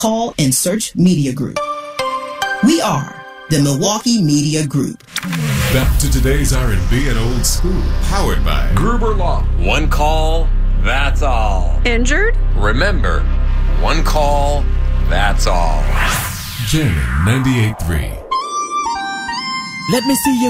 call and search Media Group. We are the Milwaukee Media Group. Back to today's R&B and old school, powered by Gruber Law. One call, that's all. Injured? Remember, one call, that's all. Jamming 98.3. Let me see you